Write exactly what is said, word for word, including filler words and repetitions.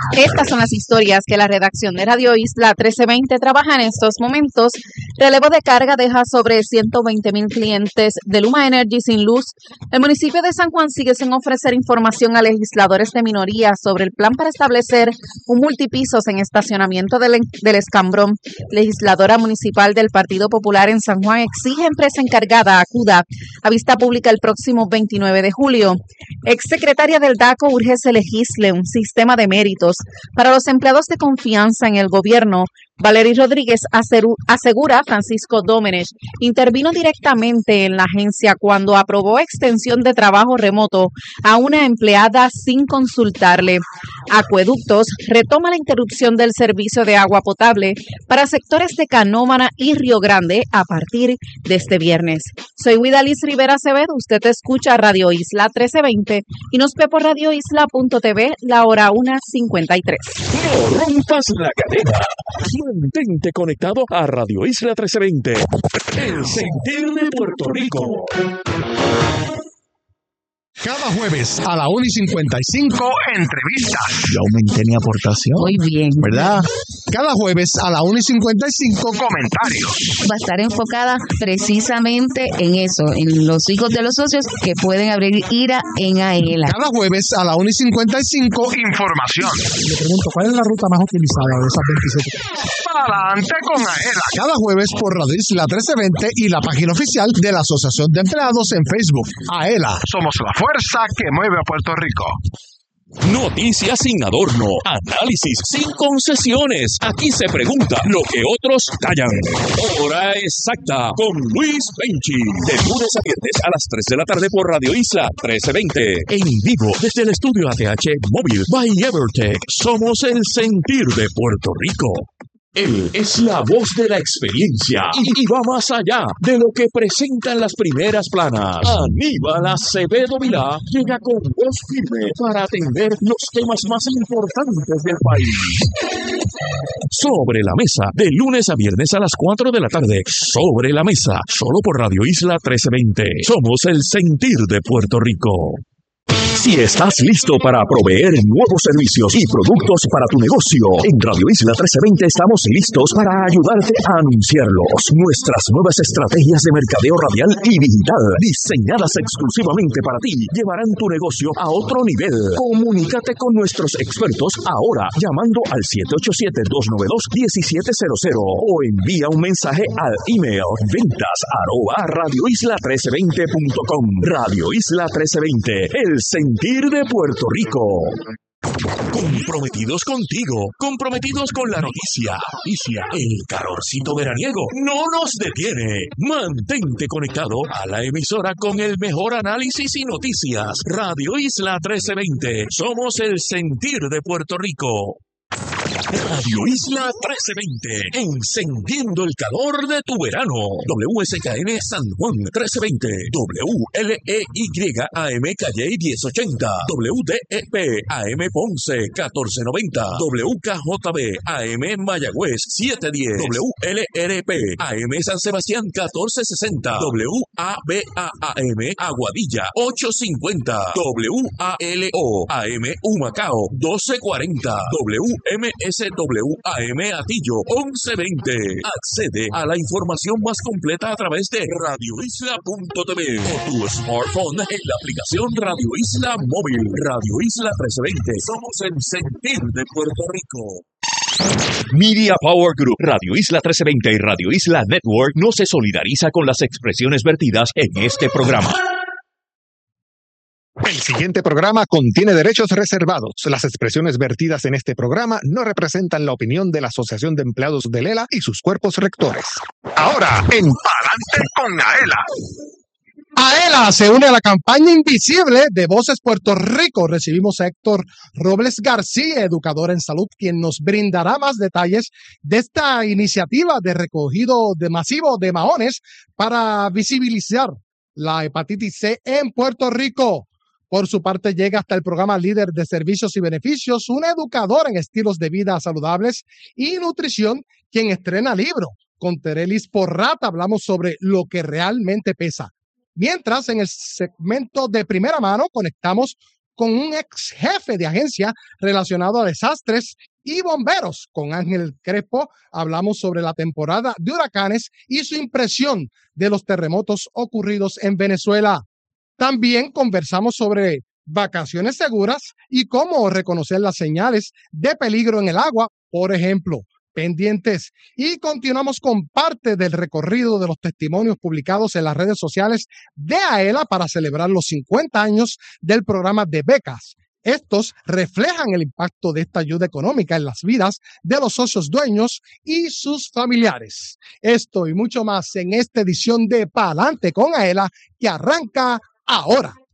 Estas son las historias que la redacción de Radio Isla trece veinte trabaja en estos momentos. Relevo de carga deja sobre ciento veinte mil clientes de Luma Energy sin luz. El municipio de San Juan sigue sin ofrecer información a legisladores de minoría sobre el plan para establecer un multipisos en estacionamiento del, del Escambrón. Legisladora municipal del Partido Popular en San Juan exige empresa encargada acuda a vista pública el próximo veintinueve de julio. Exsecretaria del D A C O urge se legisle un sistema de méritos para los empleados de confianza en el gobierno. Valery Rodríguez asegura Francisco Dómenech intervino directamente en la agencia cuando aprobó extensión de trabajo remoto a una empleada sin consultarle. Acueductos retoma la interrupción del servicio de agua potable para sectores de Canóvana y Río Grande a partir de este viernes. Soy Guidalis Rivera Acevedo, usted escucha Radio Isla trece veinte y nos ve por radio isla punto t v la hora una cincuenta y tres. No rompas la cadena. Mantente conectado a Radio Isla trece veinte, el sentir de Puerto Rico. Cada jueves a la una y cincuenta y cinco, entrevistas. Yo aumenté mi aportación. Muy bien. ¿Verdad? Cada jueves a la una y cincuenta y cinco, comentarios. Va a estar enfocada precisamente en eso, en los hijos de los socios que pueden abrir IRA en AELA. Cada jueves a la una y cincuenta y cinco, información. Le pregunto, ¿cuál es la ruta más utilizada de esas veintisiete? Adelante con AELA. Cada jueves por Radio Isla trece veinte y la página oficial de la Asociación de Empleados en Facebook. AELA. Somos la fuerza que mueve a Puerto Rico. Noticias sin adorno, análisis sin concesiones. Aquí se pregunta lo que otros callan. Hora exacta con Luis Benchi. De lunes a viernes a las tres de la tarde por Radio Isla trece veinte. En vivo desde el estudio A T H Móvil by Evertech. Somos el sentir de Puerto Rico. Él es la voz de la experiencia y, y va más allá de lo que presentan las primeras planas. Aníbal Acevedo Vilá llega con voz firme para atender los temas más importantes del país. Sobre la mesa, de lunes a viernes a las cuatro de la tarde. Sobre la mesa, solo por Radio Isla trece veinte. Somos el sentir de Puerto Rico. Si estás listo para proveer nuevos servicios y productos para tu negocio, en Radio Isla trece veinte estamos listos para ayudarte a anunciarlos. Nuestras nuevas estrategias de mercadeo radial y digital, diseñadas exclusivamente para ti, llevarán tu negocio a otro nivel. Comunícate con nuestros expertos ahora llamando al siete ocho siete, dos nueve dos, uno siete cero cero o envía un mensaje al email ventas arroba radioisla trece veinte punto com. Radio Isla trece veinte, el sentir de Puerto Rico. Comprometidos contigo, comprometidos con la noticia. Noticia, el calorcito veraniego no nos detiene. Mantente conectado a la emisora con el mejor análisis y noticias. Radio Isla trece veinte, somos el sentir de Puerto Rico. Radio Isla trece veinte, encendiendo el calor de tu verano. W S K N San Juan trece veinte, W L E Y A M Calle diez ochenta, W D E P A M Ponce catorce noventa, W K J B A M Mayagüez setecientos diez, W L R P A M San Sebastián catorce sesenta, W A B A A M Aguadilla ochocientos cincuenta, W A L O A M Humacao doce cuarenta, W M S W A M Atillo once veinte. Accede a la información más completa a través de radio isla punto t v o tu smartphone en la aplicación Radio Isla Móvil. Radio Isla trece veinte. Somos el sentir de Puerto Rico. Media Power Group, Radio Isla trece veinte y Radio Isla Network no se solidariza con las expresiones vertidas en este programa. El siguiente programa contiene derechos reservados. Las expresiones vertidas en este programa no representan la opinión de la Asociación de Empleados de Lela y sus cuerpos rectores. Ahora, en Palante con AELA. AELA se une a la campaña invisible de Voces Puerto Rico. Recibimos a Héctor Robles García, educador en salud, quien nos brindará más detalles de esta iniciativa de recogido de masivo de maones para visibilizar la hepatitis C en Puerto Rico. Por su parte, llega hasta el programa Líder de Servicios y Beneficios, un educador en estilos de vida saludables y nutrición, quien estrena libro. Con Terelis Porrata hablamos sobre lo que realmente pesa. Mientras, en el segmento de primera mano, conectamos con un ex jefe de agencia relacionado a desastres y bomberos. Con Ángel Crespo hablamos sobre la temporada de huracanes y su impresión de los terremotos ocurridos en Venezuela. También conversamos sobre vacaciones seguras y cómo reconocer las señales de peligro en el agua, por ejemplo, pendientes. Y continuamos con parte del recorrido de los testimonios publicados en las redes sociales de AELA para celebrar los cincuenta años del programa de becas. Estos reflejan el impacto de esta ayuda económica en las vidas de los socios dueños y sus familiares. Esto y mucho más en esta edición de Pa'lante con AELA que arranca ahora.